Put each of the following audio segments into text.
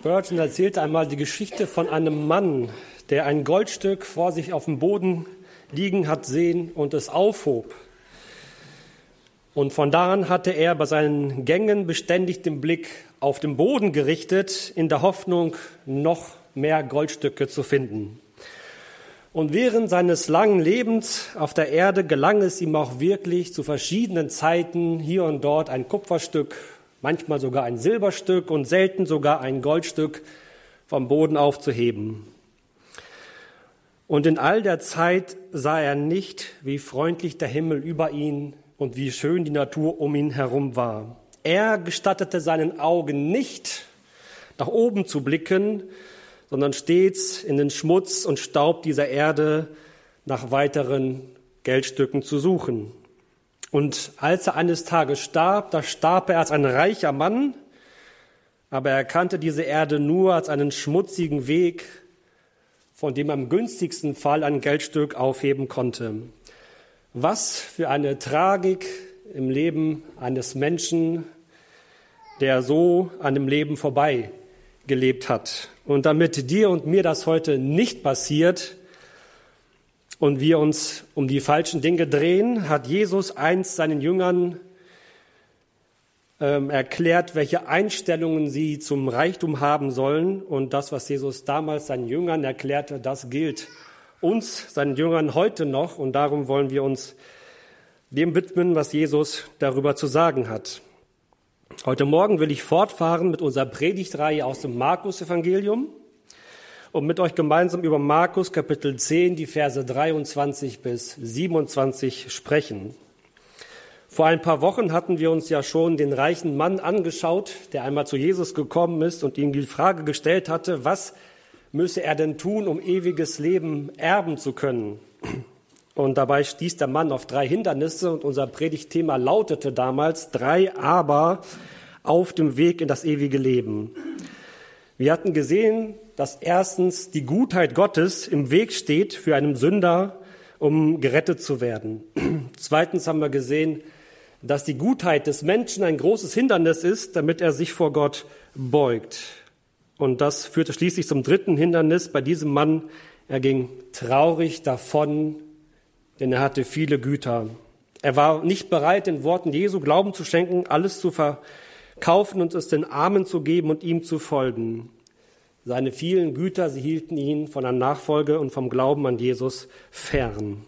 Spurgeon erzählte einmal die Geschichte von einem Mann, der ein Goldstück vor sich auf dem Boden liegen hat sehen und es aufhob. Und von da an hatte er bei seinen Gängen beständig den Blick auf den Boden gerichtet, in der Hoffnung, noch mehr Goldstücke zu finden. Und während seines langen Lebens auf der Erde gelang es ihm auch wirklich zu verschiedenen Zeiten hier und dort ein Kupferstück, manchmal sogar ein Silberstück und selten sogar ein Goldstück vom Boden aufzuheben. Und in all der Zeit sah er nicht, wie freundlich der Himmel über ihn und wie schön die Natur um ihn herum war. Er gestattete seinen Augen nicht, nach oben zu blicken, sondern stets in den Schmutz und Staub dieser Erde nach weiteren Geldstücken zu suchen. Und als er eines Tages starb, da starb er als ein reicher Mann, aber er kannte diese Erde nur als einen schmutzigen Weg, von dem er im günstigsten Fall ein Geldstück aufheben konnte. Was für eine Tragik im Leben eines Menschen, der so an dem Leben vorbei gelebt hat. Und damit dir und mir das heute nicht passiert und wir uns um die falschen Dinge drehen, hat Jesus einst seinen Jüngern erklärt, welche Einstellungen sie zum Reichtum haben sollen. Und das, was Jesus damals seinen Jüngern erklärte, das gilt uns, seinen Jüngern, heute noch. Und darum wollen wir uns dem widmen, was Jesus darüber zu sagen hat. Heute Morgen will ich fortfahren mit unserer Predigtreihe aus dem Markus-Evangelium und mit euch gemeinsam über Markus Kapitel 10, die Verse 23 bis 27 sprechen. Vor ein paar Wochen hatten wir uns ja schon den reichen Mann angeschaut, der einmal zu Jesus gekommen ist und ihm die Frage gestellt hatte, was müsse er denn tun, um ewiges Leben erben zu können? Und dabei stieß der Mann auf 3 Hindernisse und unser Predigtthema lautete damals 3 Aber auf dem Weg in das ewige Leben. Wir hatten gesehen, dass erstens die Gutheit Gottes im Weg steht für einen Sünder, um gerettet zu werden. Zweitens haben wir gesehen, dass die Gutheit des Menschen ein großes Hindernis ist, damit er sich vor Gott beugt. Und das führte schließlich zum 3. Hindernis bei diesem Mann. Er ging traurig davon, denn er hatte viele Güter. Er war nicht bereit, den Worten Jesu Glauben zu schenken, alles zu verkaufen und es den Armen zu geben und ihm zu folgen. Seine vielen Güter, sie hielten ihn von der Nachfolge und vom Glauben an Jesus fern.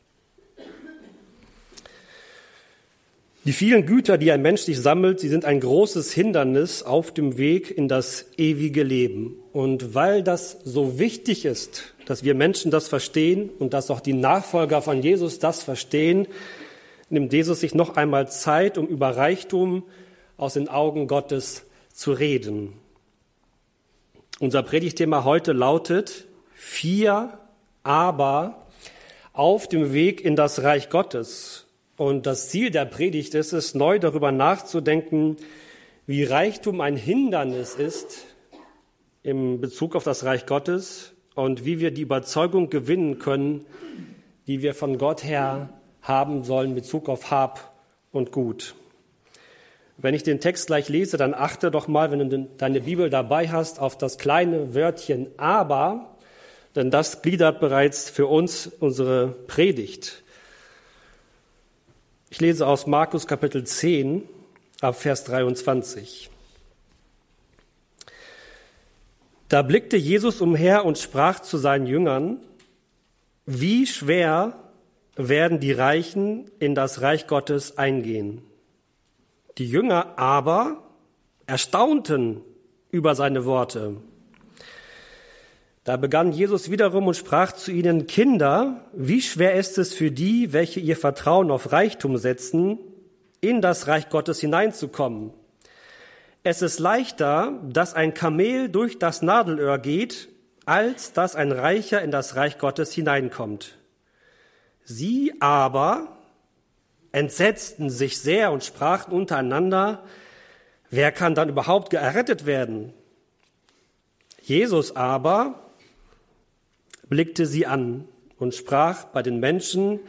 Die vielen Güter, die ein Mensch sich sammelt, sie sind ein großes Hindernis auf dem Weg in das ewige Leben. Und weil das so wichtig ist, dass wir Menschen das verstehen und dass auch die Nachfolger von Jesus das verstehen, nimmt Jesus sich noch einmal Zeit, um über Reichtum aus den Augen Gottes zu reden. Unser Predigtthema heute lautet 4 Aber auf dem Weg in das Reich Gottes. Und das Ziel der Predigt ist es, neu darüber nachzudenken, wie Reichtum ein Hindernis ist in Bezug auf das Reich Gottes und wie wir die Überzeugung gewinnen können, die wir von Gott her haben sollen in Bezug auf Hab und Gut. Wenn ich den Text gleich lese, dann achte doch mal, wenn du deine Bibel dabei hast, auf das kleine Wörtchen Aber, denn das gliedert bereits für uns unsere Predigt. Ich lese aus Markus Kapitel 10 ab Vers 23. Da blickte Jesus umher und sprach zu seinen Jüngern, wie schwer werden die Reichen in das Reich Gottes eingehen. Die Jünger aber erstaunten über seine Worte. Da begann Jesus wiederum und sprach zu ihnen, Kinder, wie schwer ist es für die, welche ihr Vertrauen auf Reichtum setzen, in das Reich Gottes hineinzukommen. Es ist leichter, dass ein Kamel durch das Nadelöhr geht, als dass ein Reicher in das Reich Gottes hineinkommt. Sie aber entsetzten sich sehr und sprachen untereinander, wer kann dann überhaupt errettet werden? Jesus aber blickte sie an und sprach bei den Menschen,